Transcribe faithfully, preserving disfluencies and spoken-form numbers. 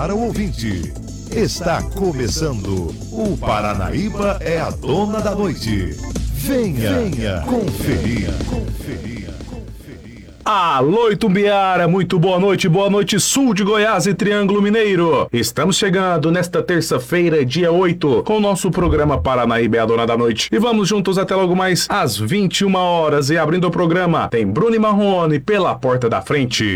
para o ouvinte. Está começando o Paranaíba é a Dona da Noite. Venha, venha conferir. conferir. Alô, Itumbiara, muito boa noite, boa noite, sul de Goiás e Triângulo Mineiro. Estamos chegando nesta terça-feira, dia oito, com o nosso programa Paranaíba é a Dona da Noite. E vamos juntos até logo mais às vinte e uma horas. E abrindo o programa, tem Bruno e Marrone pela porta da frente.